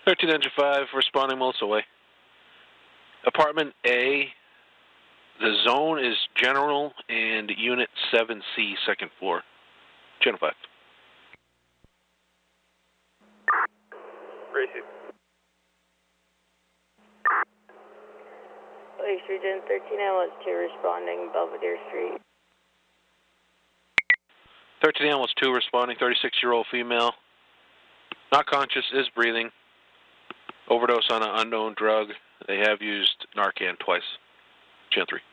13 Engine 5, responding miles away. Apartment A, the zone is general and Unit 7C, second floor. Channel 5. Racing. Police Region 13 Ambulance 2 responding, Belvedere Street. 13 Ambulance 2 responding, 36-year-old female. Not conscious, is breathing. Overdose on an unknown drug. They have used Narcan twice. Channel 3.